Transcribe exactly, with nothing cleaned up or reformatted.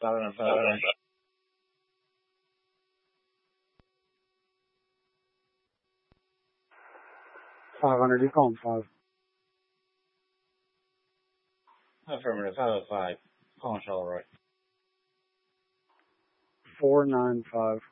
seven and seven. five hundred, you call him five. Affirmative, five oh five. Calling Charleroi. four nine five.